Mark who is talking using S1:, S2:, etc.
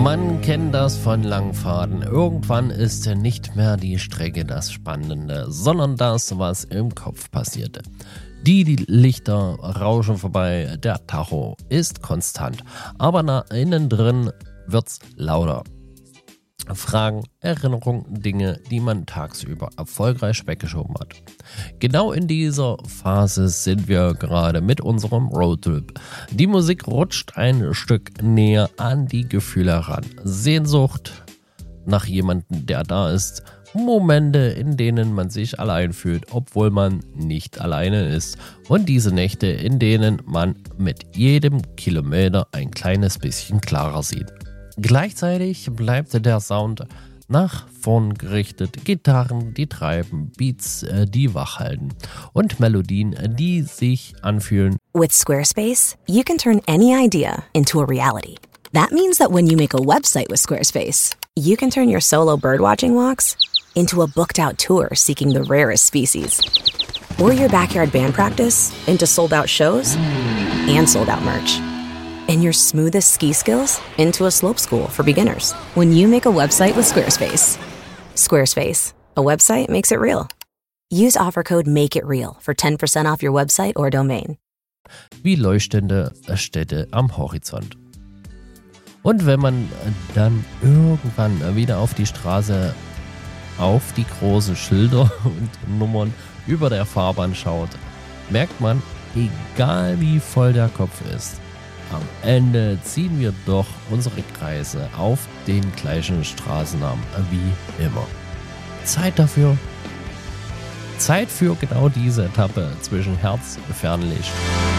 S1: Man kennt das von Langfahrten. Irgendwann ist nicht mehr die Strecke das Spannende, sondern das, was im Kopf passierte. Die Lichter rauschen vorbei, der Tacho ist konstant, aber nach innen drin wird's lauter. Fragen, Erinnerungen, Dinge, die man tagsüber erfolgreich weggeschoben hat. Genau in dieser Phase sind wir gerade mit unserem Roadtrip. Die Musik rutscht ein Stück näher an die Gefühle heran. Sehnsucht nach jemandem, der da ist. Momente, in denen man sich allein fühlt, obwohl man nicht alleine ist. Und diese Nächte, in denen man mit jedem Kilometer ein kleines bisschen klarer sieht. Gleichzeitig bleibt der Sound nach vorn gerichtet, Gitarren, die treiben, Beats, die wach halten und Melodien, die sich anfühlen.
S2: With Squarespace, you can turn any idea into a reality. That means that when you make a website with Squarespace, you can turn your solo birdwatching walks into a booked-out tour seeking the rarest species. Or your backyard band practice into sold-out shows and sold-out merch. And your smoothest ski skills into a slope school for beginners. When you make a website with Squarespace. Squarespace, a website makes it real. Use offer code MAKEITREAL for 10% off your website or domain.
S1: Wie leuchtende Städte am Horizont. Und wenn man dann irgendwann wieder auf die Straße, auf die großen Schilder und Nummern über der Fahrbahn schaut, merkt man, egal wie voll der Kopf ist, am Ende ziehen wir doch unsere Kreise auf den gleichen Straßennamen wie immer. Zeit dafür. Zeit für genau diese Etappe zwischen Herz, Fernlicht